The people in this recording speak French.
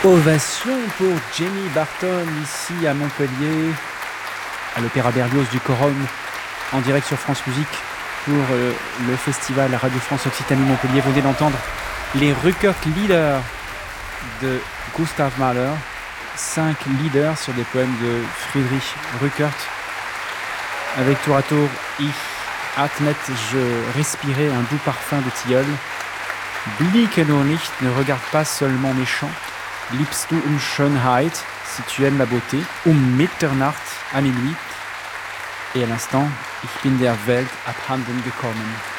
Ovation pour Jamie Barton ici à Montpellier, à l'Opéra Berlioz du Corum, en direct sur France Musique pour le festival Radio France Occitanie Montpellier. Vous venez d'entendre les Ruckert Lieder de Gustav Mahler, 5 lieders sur des poèmes de Friedrich Ruckert, avec tour à tour Ich atmet, je respirais un doux parfum de tilleul. Blicke nur nicht, ne regarde pas seulement mes chants. Liebst du Schönheit, si tu aimes la beauté. Mitternacht, à minuit. Et à l'instant, Ich bin der Welt abhanden gekommen.